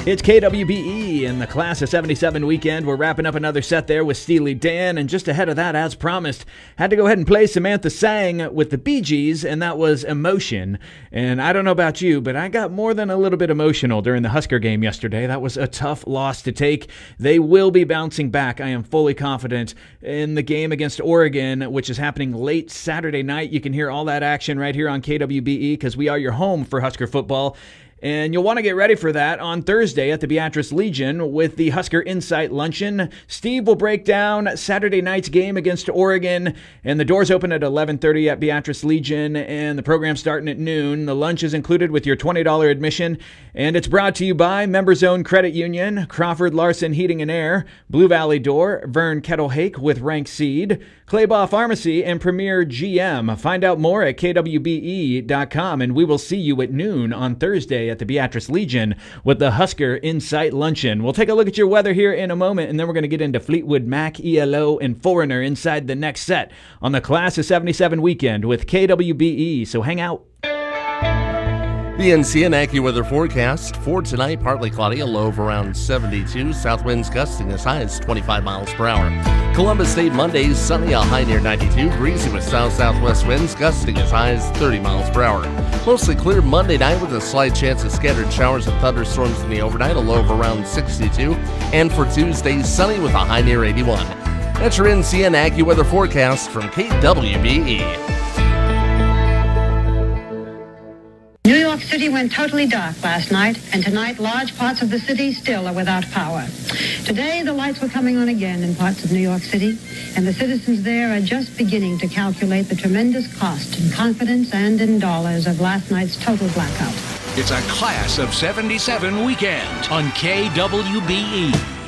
It's KWBE in the Class of 77 weekend. We're wrapping up another set there with Steely Dan, and just ahead of that, as promised, had to go ahead and play Samantha Sang with the Bee Gees, and that was Emotion. And I don't know about you, but I got more than a little bit emotional during the Husker game yesterday. That was a tough loss to take. They will be bouncing back. I am fully confident in the game against Oregon, which is happening late Saturday night. You can hear all that action right here on KWBE because we are your home for Husker football. And you'll want to get ready for that on Thursday at the Beatrice Legion with the Husker Insight Luncheon. Steve will break down Saturday night's game against Oregon, and the doors open at 11:30 at Beatrice Legion, and the program's starting at noon. The lunch is included with your $20 admission, and it's brought to you by Members Own Credit Union, Crawford Larson Heating and Air, Blue Valley Door, Vern Kettle Hake with Rank Seed, Claybaugh Pharmacy, and Premier GM. Find out more at kwbe.com, and we will see you at noon on Thursday at the Beatrice Legion with the Husker Insight Luncheon. We'll take a look at your weather here in a moment, and then we're going to get into Fleetwood Mac, ELO, and Foreigner inside the next set on the Class of 77 weekend with KWBE, so hang out. The NCN AccuWeather forecast for tonight: partly cloudy, a low of around 72. South winds gusting as high as 25 miles per hour. Columbus Day Monday, sunny, a high near 92. Breezy with south-southwest winds gusting as high as 30 miles per hour. Mostly clear Monday night with a slight chance of scattered showers and thunderstorms in the overnight, a low of around 62. And for Tuesday, sunny with a high near 81. That's your NCN AccuWeather forecast from KWBE. New York City went totally dark last night, and tonight large parts of the city still are without power. Today the lights were coming on again in parts of New York City, and the citizens there are just beginning to calculate the tremendous cost in confidence and in dollars of last night's total blackout. It's a Class of 77 weekend on KWBE.